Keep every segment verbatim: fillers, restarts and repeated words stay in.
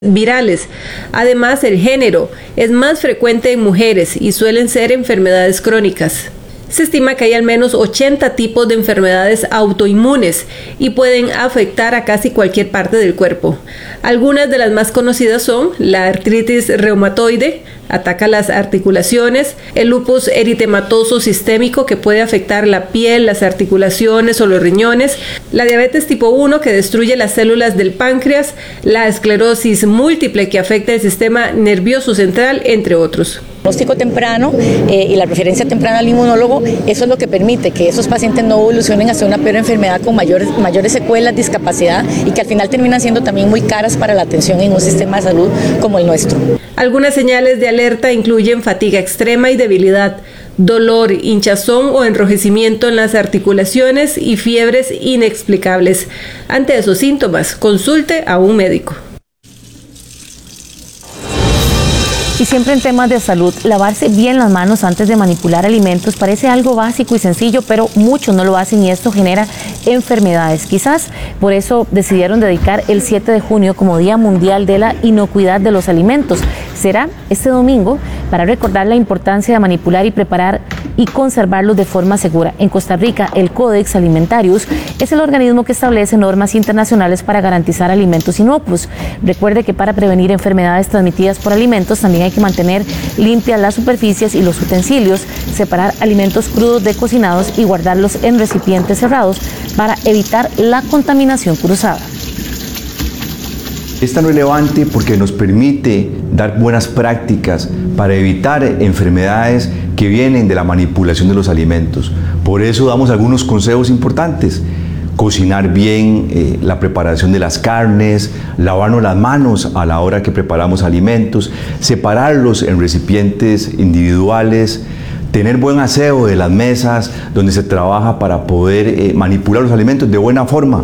virales. Además, el género es más frecuente en mujeres y suelen ser enfermedades crónicas. Se estima que hay al menos ochenta tipos de enfermedades autoinmunes y pueden afectar a casi cualquier parte del cuerpo. Algunas de las más conocidas son la artritis reumatoide, ataca las articulaciones, el lupus eritematoso sistémico, que puede afectar la piel, las articulaciones o los riñones, la diabetes tipo uno, que destruye las células del páncreas, la esclerosis múltiple, que afecta el sistema nervioso central, entre otros. El diagnóstico temprano eh, y la referencia temprana al inmunólogo, eso es lo que permite que esos pacientes no evolucionen hacia una peor enfermedad con mayores, mayores secuelas, discapacidad, y que al final terminan siendo también muy caras para la atención en un sistema de salud como el nuestro. Algunas señales de alerta incluyen fatiga extrema y debilidad, dolor, hinchazón o enrojecimiento en las articulaciones y fiebres inexplicables. Ante esos síntomas, consulte a un médico. Y siempre en temas de salud, lavarse bien las manos antes de manipular alimentos parece algo básico y sencillo, pero muchos no lo hacen y esto genera enfermedades. Quizás por eso decidieron dedicar el siete de junio como Día Mundial de la Inocuidad de los Alimentos. Será este domingo para recordar la importancia de manipular y preparar y conservarlos de forma segura. En Costa Rica, el Codex Alimentarius es el organismo que establece normas internacionales para garantizar alimentos inocuos. Recuerde que para prevenir enfermedades transmitidas por alimentos también hay que mantener limpias las superficies y los utensilios, separar alimentos crudos de cocinados y guardarlos en recipientes cerrados para evitar la contaminación cruzada. Es tan relevante porque nos permite dar buenas prácticas para evitar enfermedades que vienen de la manipulación de los alimentos. Por eso damos algunos consejos importantes. Cocinar bien eh, la preparación de las carnes, lavarnos las manos a la hora que preparamos alimentos, separarlos en recipientes individuales, tener buen aseo de las mesas donde se trabaja para poder eh, manipular los alimentos de buena forma.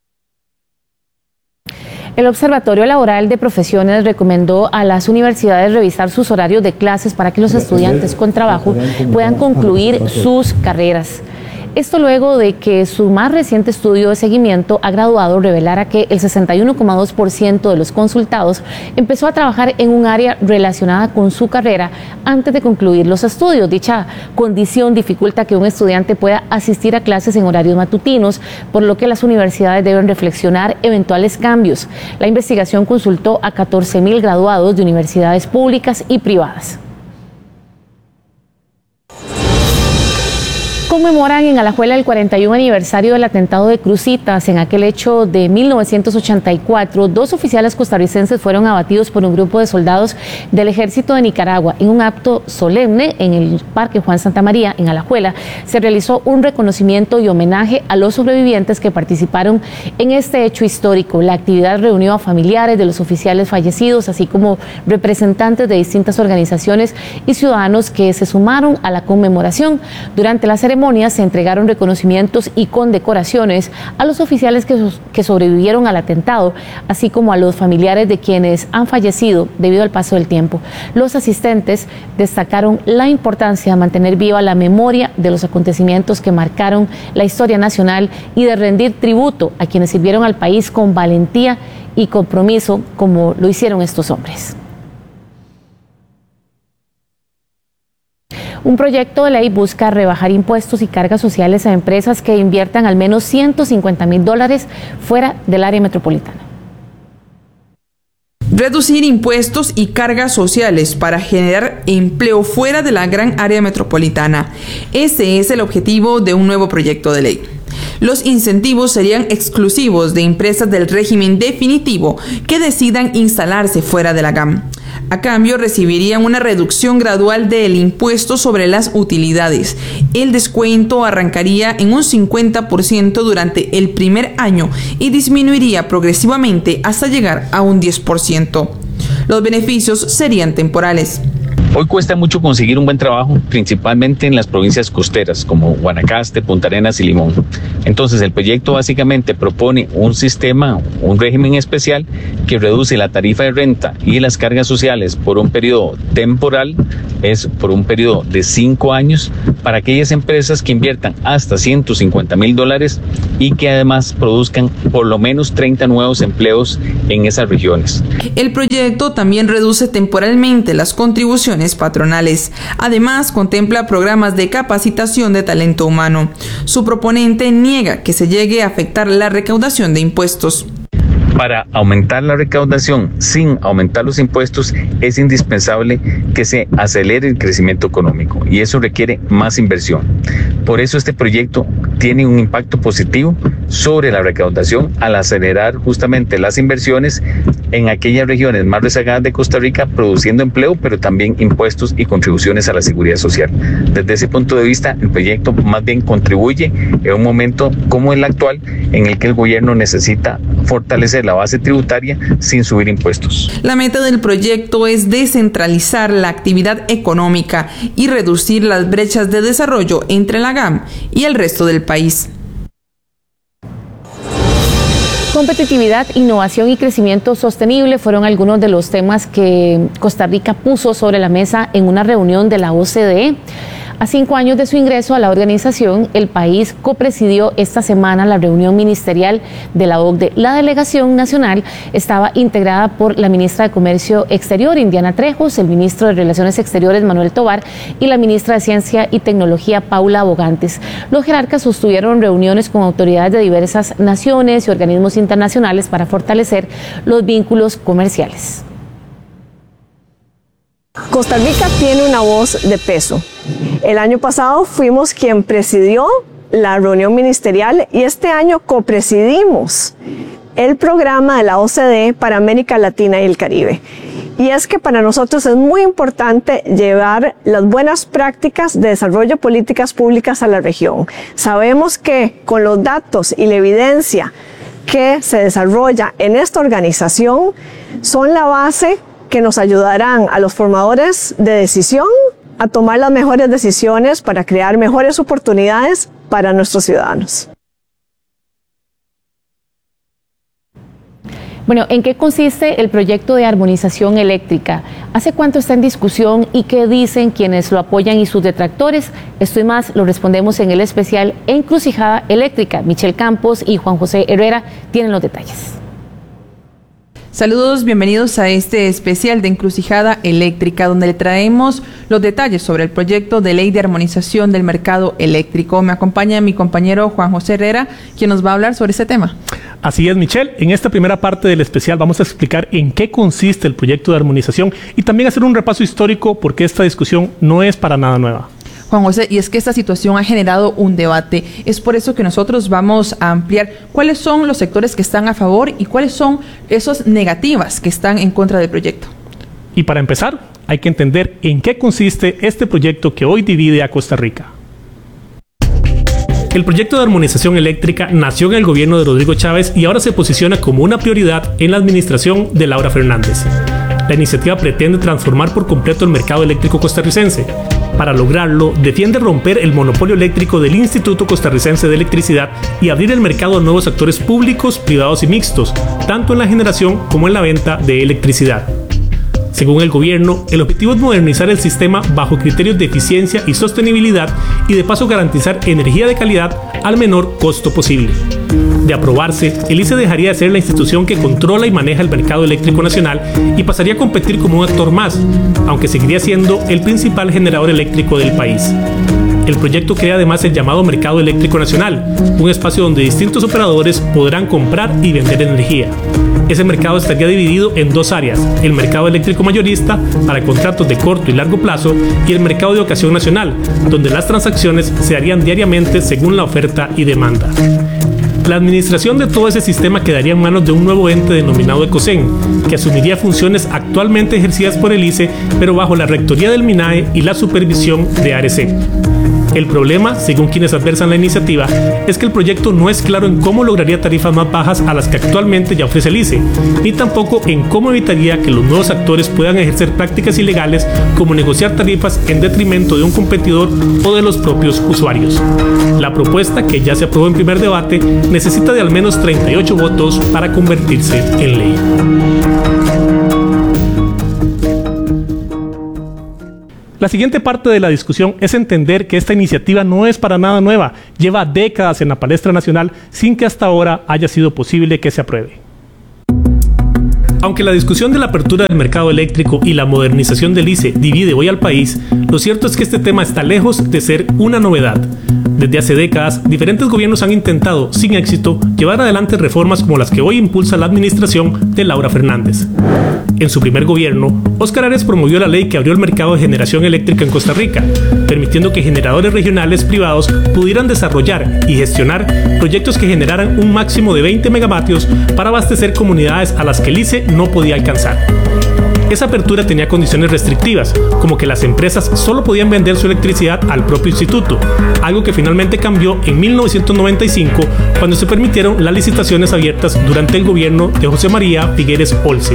El Observatorio Laboral de Profesiones recomendó a las universidades revisar sus horarios de clases para que los estudiantes con trabajo puedan concluir sus carreras. Esto luego de que su más reciente estudio de seguimiento a graduados revelara que el sesenta y uno coma dos por ciento de los consultados empezó a trabajar en un área relacionada con su carrera antes de concluir los estudios. Dicha condición dificulta que un estudiante pueda asistir a clases en horarios matutinos, por lo que las universidades deben reflexionar eventuales cambios. La investigación consultó a catorce mil graduados de universidades públicas y privadas. Conmemoran en Alajuela el cuarenta y uno aniversario del atentado de Cruzitas. En aquel hecho de mil novecientos ochenta y cuatro, dos oficiales costarricenses fueron abatidos por un grupo de soldados del Ejército de Nicaragua. En un acto solemne en el Parque Juan Santamaría, en Alajuela, se realizó un reconocimiento y homenaje a los sobrevivientes que participaron en este hecho histórico. La actividad reunió a familiares de los oficiales fallecidos, así como representantes de distintas organizaciones y ciudadanos que se sumaron a la conmemoración. Durante la ceremonia se entregaron reconocimientos y condecoraciones a los oficiales que, que sobrevivieron al atentado, así como a los familiares de quienes han fallecido debido al paso del tiempo. Los asistentes destacaron la importancia de mantener viva la memoria de los acontecimientos que marcaron la historia nacional y de rendir tributo a quienes sirvieron al país con valentía y compromiso, como lo hicieron estos hombres. Un proyecto de ley busca rebajar impuestos y cargas sociales a empresas que inviertan al menos ciento cincuenta mil dólares fuera del área metropolitana. Reducir impuestos y cargas sociales para generar empleo fuera de la gran área metropolitana. Ese es el objetivo de un nuevo proyecto de ley. Los incentivos serían exclusivos de empresas del régimen definitivo que decidan instalarse fuera de la G A M. A cambio, recibirían una reducción gradual del impuesto sobre las utilidades. El descuento arrancaría en un cincuenta por ciento durante el primer año y disminuiría progresivamente hasta llegar a un diez por ciento. Los beneficios serían temporales. Hoy cuesta mucho conseguir un buen trabajo, principalmente en las provincias costeras como Guanacaste, Punta Arenas y Limón. Entonces el proyecto básicamente propone un sistema, un régimen especial que reduce la tarifa de renta y las cargas sociales por un periodo temporal, es por un periodo de cinco años, para aquellas empresas que inviertan hasta ciento cincuenta mil dólares y que además produzcan por lo menos treinta nuevos empleos en esas regiones. El proyecto también reduce temporalmente las contribuciones patronales. Además, contempla programas de capacitación de talento humano. Su proponente niega que se llegue a afectar la recaudación de impuestos. Para aumentar la recaudación sin aumentar los impuestos es indispensable que se acelere el crecimiento económico y eso requiere más inversión. Por eso este proyecto tiene un impacto positivo sobre la recaudación al acelerar justamente las inversiones en aquellas regiones más rezagadas de Costa Rica, produciendo empleo, pero también impuestos y contribuciones a la seguridad social. Desde ese punto de vista, el proyecto más bien contribuye en un momento como el actual, en el que el gobierno necesita fortalecer la base tributaria sin subir impuestos. La meta del proyecto es descentralizar la actividad económica y reducir las brechas de desarrollo entre la G A M y el resto del país. Competitividad, innovación y crecimiento sostenible fueron algunos de los temas que Costa Rica puso sobre la mesa en una reunión de la O C D E. A cinco años de su ingreso a la organización, el país copresidió esta semana la reunión ministerial de la O C D E. La delegación nacional estaba integrada por la ministra de Comercio Exterior, Indiana Trejos, el ministro de Relaciones Exteriores, Manuel Tovar, y la ministra de Ciencia y Tecnología, Paula Bogantes. Los jerarcas sostuvieron reuniones con autoridades de diversas naciones y organismos internacionales para fortalecer los vínculos comerciales. Costa Rica tiene una voz de peso. El año pasado fuimos quien presidió la reunión ministerial y este año copresidimos el programa de la O C D E para América Latina y el Caribe. Y es que para nosotros es muy importante llevar las buenas prácticas de desarrollo de políticas públicas a la región. Sabemos que con los datos y la evidencia que se desarrolla en esta organización son la base que nos ayudarán a los formadores de decisión a tomar las mejores decisiones para crear mejores oportunidades para nuestros ciudadanos. Bueno, ¿en qué consiste el proyecto de armonización eléctrica? ¿Hace cuánto está en discusión y qué dicen quienes lo apoyan y sus detractores? Esto y más lo respondemos en el especial Encrucijada Eléctrica. Michelle Campos y Juan José Herrera tienen los detalles. Saludos, bienvenidos a este especial de Encrucijada Eléctrica, donde le traemos los detalles sobre el proyecto de ley de armonización del mercado eléctrico. Me acompaña mi compañero Juan José Herrera, quien nos va a hablar sobre este tema. Así es, Michelle. En esta primera parte del especial vamos a explicar en qué consiste el proyecto de armonización y también hacer un repaso histórico porque esta discusión no es para nada nueva. Juan José, y es que esta situación ha generado un debate. Es por eso que nosotros vamos a ampliar cuáles son los sectores que están a favor y cuáles son esos negativas que están en contra del proyecto. Y para empezar, hay que entender en qué consiste este proyecto que hoy divide a Costa Rica. El proyecto de armonización eléctrica nació en el gobierno de Rodrigo Chávez y ahora se posiciona como una prioridad en la administración de Laura Fernández. La iniciativa pretende transformar por completo el mercado eléctrico costarricense. Para lograrlo, defiende romper el monopolio eléctrico del Instituto Costarricense de Electricidad y abrir el mercado a nuevos actores públicos, privados y mixtos, tanto en la generación como en la venta de electricidad. Según el gobierno, el objetivo es modernizar el sistema bajo criterios de eficiencia y sostenibilidad y de paso garantizar energía de calidad al menor costo posible. De aprobarse, el I C E dejaría de ser la institución que controla y maneja el mercado eléctrico nacional y pasaría a competir como un actor más, aunque seguiría siendo el principal generador eléctrico del país. El proyecto crea además el llamado Mercado Eléctrico Nacional, un espacio donde distintos operadores podrán comprar y vender energía. Ese mercado estaría dividido en dos áreas, el mercado eléctrico mayorista para contratos de corto y largo plazo y el mercado de ocasión nacional, donde las transacciones se harían diariamente según la oferta y demanda. La administración de todo ese sistema quedaría en manos de un nuevo ente denominado ECOSEN, que asumiría funciones actualmente ejercidas por el I C E, pero bajo la rectoría del MINAE y la supervisión de ARECEP. El problema, según quienes adversan la iniciativa, es que el proyecto no es claro en cómo lograría tarifas más bajas a las que actualmente ya ofrece el I C E, ni tampoco en cómo evitaría que los nuevos actores puedan ejercer prácticas ilegales como negociar tarifas en detrimento de un competidor o de los propios usuarios. La propuesta, que ya se aprobó en primer debate, necesita de al menos treinta y ocho votos para convertirse en ley. La siguiente parte de la discusión es entender que esta iniciativa no es para nada nueva, lleva décadas en la palestra nacional sin que hasta ahora haya sido posible que se apruebe. Aunque la discusión de la apertura del mercado eléctrico y la modernización del I C E divide hoy al país, lo cierto es que este tema está lejos de ser una novedad. Desde hace décadas, diferentes gobiernos han intentado, sin éxito, llevar adelante reformas como las que hoy impulsa la administración de Laura Fernández. En su primer gobierno, Óscar Arias promovió la ley que abrió el mercado de generación eléctrica en Costa Rica, permitiendo que generadores regionales privados pudieran desarrollar y gestionar proyectos que generaran un máximo de veinte megavatios para abastecer comunidades a las que el I C E no podía alcanzar. Esa apertura tenía condiciones restrictivas, como que las empresas solo podían vender su electricidad al propio instituto, algo que finalmente cambió en mil novecientos noventa y cinco cuando se permitieron las licitaciones abiertas durante el gobierno de José María Figueres Olsen.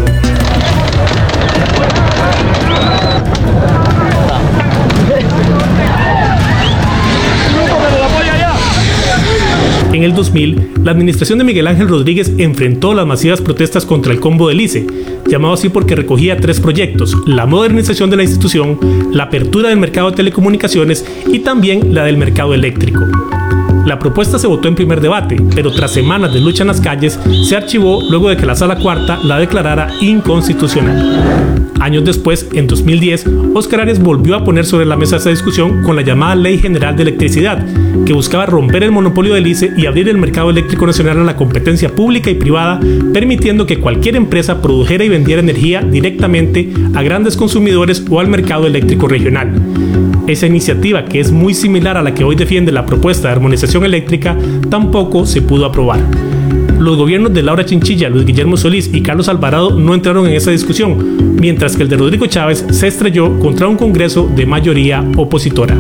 En el dos mil, la administración de Miguel Ángel Rodríguez enfrentó las masivas protestas contra el combo del I C E, llamado así porque recogía tres proyectos: la modernización de la institución, la apertura del mercado de telecomunicaciones y también la del mercado eléctrico. La propuesta se votó en primer debate, pero tras semanas de lucha en las calles, se archivó luego de que la Sala Cuarta la declarara inconstitucional. Años después, en dos mil diez, Óscar Arias volvió a poner sobre la mesa esa discusión con la llamada Ley General de Electricidad, que buscaba romper el monopolio del I C E y abrir el mercado eléctrico nacional a la competencia pública y privada, permitiendo que cualquier empresa produjera y vendiera energía directamente a grandes consumidores o al mercado eléctrico regional. Esa iniciativa, que es muy similar a la que hoy defiende la propuesta de armonización eléctrica, tampoco se pudo aprobar. Los gobiernos de Laura Chinchilla, Luis Guillermo Solís y Carlos Alvarado no entraron en esa discusión, mientras que el de Rodrigo Chávez se estrelló contra un Congreso de mayoría opositora.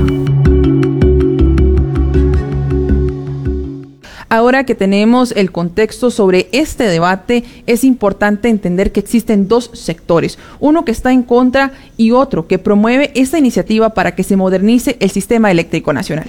Ahora que tenemos el contexto sobre este debate, es importante entender que existen dos sectores, uno que está en contra y otro que promueve esta iniciativa para que se modernice el sistema eléctrico nacional.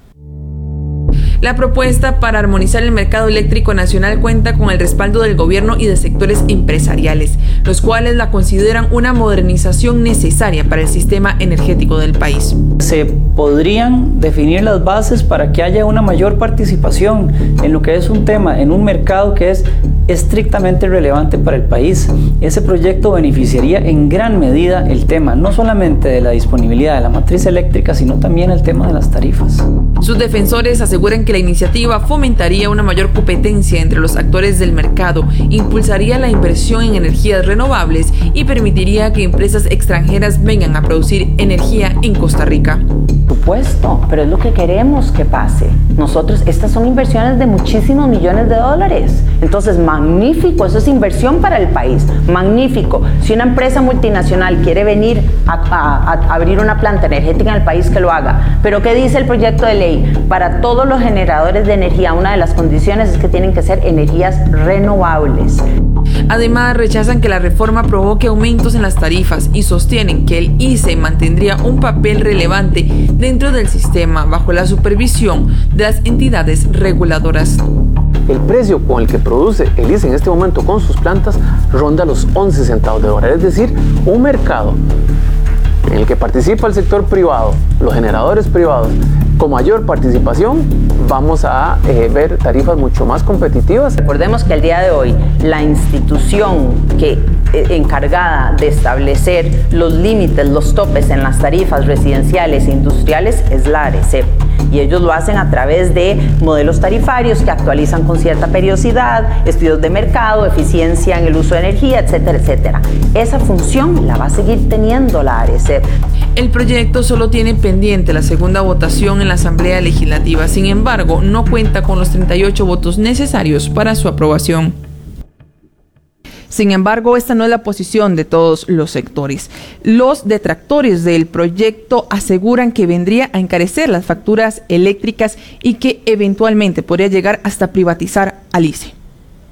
La propuesta para armonizar el mercado eléctrico nacional cuenta con el respaldo del gobierno y de sectores empresariales, los cuales la consideran una modernización necesaria para el sistema energético del país. Se podrían definir las bases para que haya una mayor participación en lo que es un tema, en un mercado que es estrictamente relevante para el país. Ese proyecto beneficiaría en gran medida el tema, no solamente de la disponibilidad de la matriz eléctrica, sino también el tema de las tarifas. Sus defensores aseguran que la iniciativa fomentaría una mayor competencia entre los actores del mercado, impulsaría la inversión en energías renovables y permitiría que empresas extranjeras vengan a producir energía en Costa Rica. Por supuesto, pero es lo que queremos que pase. Nosotros, estas son inversiones de muchísimos millones de dólares. Entonces, magnífico, eso es inversión para el país, magnífico. Si una empresa multinacional quiere venir a, a, a abrir una planta energética en el país, que lo haga. Pero ¿qué dice el proyecto de ley? Para todos los generadores de energía, una de las condiciones es que tienen que ser energías renovables. Además, rechazan que la reforma provoque aumentos en las tarifas y sostienen que el I C E mantendría un papel relevante dentro del sistema bajo la supervisión de las entidades reguladoras. El precio con el que produce el I C E en este momento con sus plantas ronda los once centavos de dólar, es decir, un mercado en el que participa el sector privado, los generadores privados. Con mayor participación vamos a eh, ver tarifas mucho más competitivas. Recordemos que el día de hoy la institución que eh, encargada de establecer los límites, los topes en las tarifas residenciales e industriales es la ARECEP. Y ellos lo hacen a través de modelos tarifarios que actualizan con cierta periodicidad, estudios de mercado, eficiencia en el uso de energía, etcétera, etcétera. Esa función la va a seguir teniendo la ARECEP. El proyecto solo tiene pendiente la segunda votación en la Asamblea Legislativa, sin embargo, no cuenta con los treinta y ocho votos necesarios para su aprobación. Sin embargo, esta no es la posición de todos los sectores. Los detractores del proyecto aseguran que vendría a encarecer las facturas eléctricas y que eventualmente podría llegar hasta privatizar al I C E.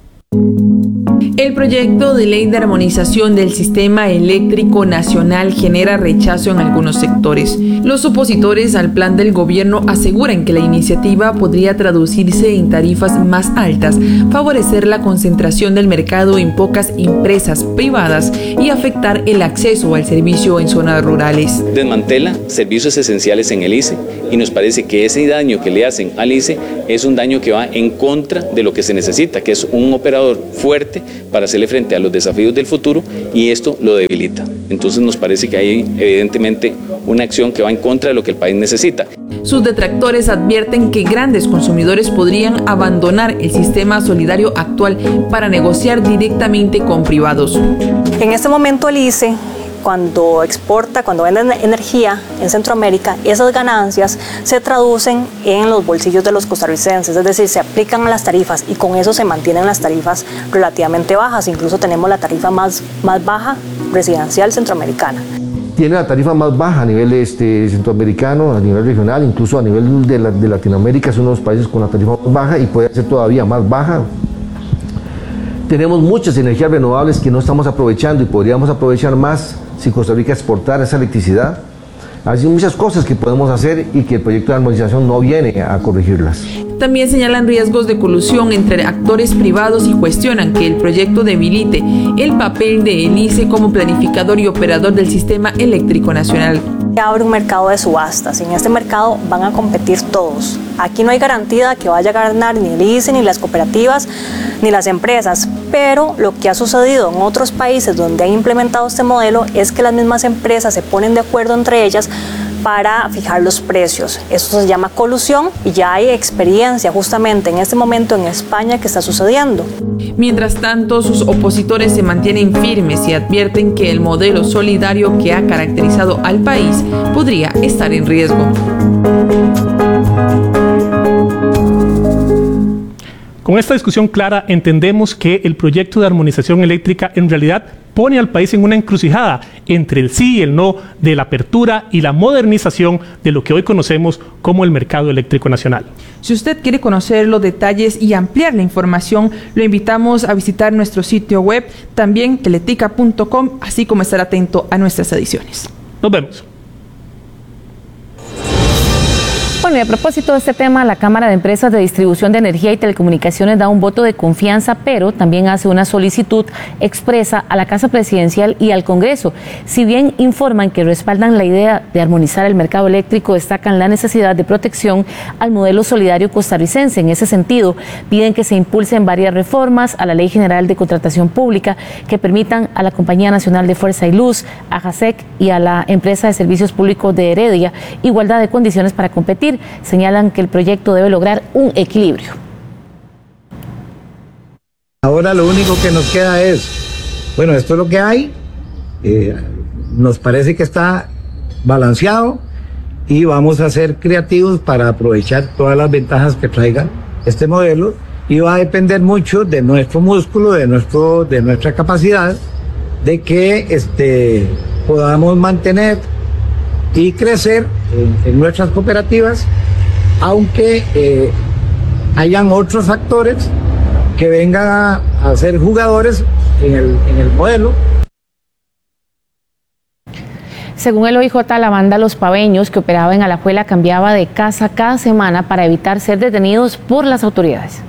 El proyecto de ley de armonización del sistema eléctrico nacional genera rechazo en algunos sectores. Los opositores al plan del gobierno aseguran que la iniciativa podría traducirse en tarifas más altas, favorecer la concentración del mercado en pocas empresas privadas y afectar el acceso al servicio en zonas rurales. Desmantela servicios esenciales en el I C E y nos parece que ese daño que le hacen al I C E es un daño que va en contra de lo que se necesita, que es un operador fuerte para hacerle frente a los desafíos del futuro, y esto lo debilita. Entonces nos parece que hay evidentemente una acción que va en contra de lo que el país necesita. Sus detractores advierten que grandes consumidores podrían abandonar el sistema solidario actual para negociar directamente con privados. En este momento el I C E, cuando exporta, cuando vende energía en Centroamérica, esas ganancias se traducen en los bolsillos de los costarricenses, es decir, se aplican a las tarifas y con eso se mantienen las tarifas relativamente bajas. Incluso tenemos la tarifa más, más baja residencial centroamericana. Tiene la tarifa más baja a nivel este, centroamericano, a nivel regional, incluso a nivel de, la, de Latinoamérica, es uno de los países con la tarifa más baja y puede ser todavía más baja. Tenemos muchas energías renovables que no estamos aprovechando y podríamos aprovechar más si Costa Rica exportara esa electricidad. Hay muchas cosas que podemos hacer y que el proyecto de armonización no viene a corregirlas. También señalan riesgos de colusión entre actores privados y cuestionan que el proyecto debilite el papel del I C E como planificador y operador del sistema eléctrico nacional. Abre un mercado de subastas y en este mercado van a competir todos. Aquí no hay garantía de que vaya a ganar ni el I C E, ni las cooperativas, ni las empresas, pero lo que ha sucedido en otros países donde han implementado este modelo es que las mismas empresas se ponen de acuerdo entre ellas para fijar los precios. Eso se llama colusión y ya hay experiencia justamente en este momento en España que está sucediendo. Mientras tanto, sus opositores se mantienen firmes y advierten que el modelo solidario que ha caracterizado al país podría estar en riesgo. Con esta discusión clara entendemos que el proyecto de armonización eléctrica en realidad pone al país en una encrucijada entre el sí y el no de la apertura y la modernización de lo que hoy conocemos como el mercado eléctrico nacional. Si usted quiere conocer los detalles y ampliar la información, lo invitamos a visitar nuestro sitio web, también teletica punto com, así como estar atento a nuestras ediciones. Nos vemos. Bueno, y a propósito de este tema, la Cámara de Empresas de Distribución de Energía y Telecomunicaciones da un voto de confianza, pero también hace una solicitud expresa a la Casa Presidencial y al Congreso. Si bien informan que respaldan la idea de armonizar el mercado eléctrico, destacan la necesidad de protección al modelo solidario costarricense. En ese sentido, piden que se impulsen varias reformas a la Ley General de Contratación Pública que permitan a la Compañía Nacional de Fuerza y Luz, a JASEC y a la Empresa de Servicios Públicos de Heredia igualdad de condiciones para competir. Señalan que el proyecto debe lograr un equilibrio. Ahora lo único que nos queda es, bueno, esto es lo que hay, eh, nos parece que está balanceado y vamos a ser creativos para aprovechar todas las ventajas que traiga este modelo, y va a depender mucho de nuestro músculo, de, nuestro, de nuestra capacidad de que este, podamos mantener y crecer en, en nuestras cooperativas, aunque eh, hayan otros actores que vengan a, a ser jugadores en el, en el modelo. Según el O I J, la banda Los Paveños, que operaba en Alajuela, cambiaba de casa cada semana para evitar ser detenidos por las autoridades.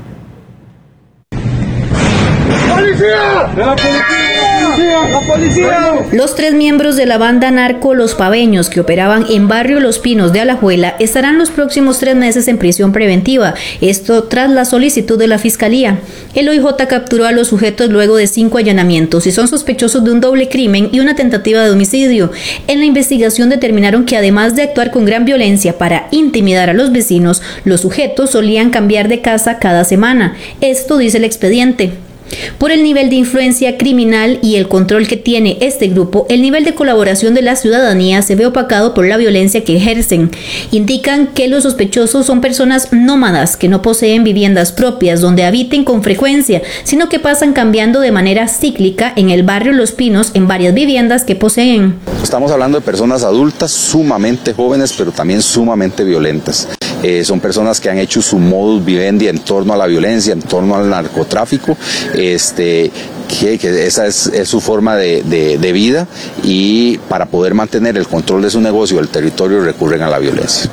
¡Policía! ¡La policía! ¡La policía! Los tres miembros de la banda narco Los Paveños, que operaban en barrio Los Pinos de Alajuela, estarán los próximos tres meses en prisión preventiva. Esto tras la solicitud de la Fiscalía. El O I J capturó a los sujetos luego de cinco allanamientos y son sospechosos de un doble crimen y una tentativa de homicidio. En la investigación determinaron que además de actuar con gran violencia para intimidar a los vecinos, los sujetos solían cambiar de casa cada semana. Esto dice el expediente. Por el nivel de influencia criminal y el control que tiene este grupo, el nivel de colaboración de la ciudadanía se ve opacado por la violencia que ejercen. Indican que los sospechosos son personas nómadas que no poseen viviendas propias donde habiten con frecuencia, sino que pasan cambiando de manera cíclica en el barrio Los Pinos en varias viviendas que poseen. Estamos hablando de personas adultas sumamente jóvenes, pero también sumamente violentas. Eh, son personas que han hecho su modus vivendi en torno a la violencia, en torno al narcotráfico, este, que, que esa es, es su forma de, de, de vida, y para poder mantener el control de su negocio, el territorio, recurren a la violencia.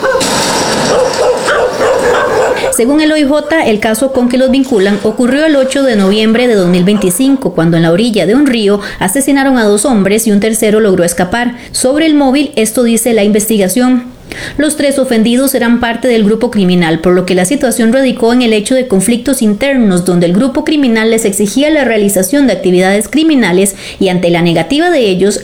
Según el O I J, el caso con que los vinculan ocurrió el ocho de noviembre de dos mil veinticinco, cuando en la orilla de un río asesinaron a dos hombres y un tercero logró escapar. Sobre el móvil, esto dice la investigación. Los tres ofendidos eran parte del grupo criminal, por lo que la situación radicó en el hecho de conflictos internos donde el grupo criminal les exigía la realización de actividades criminales y ante la negativa de ellos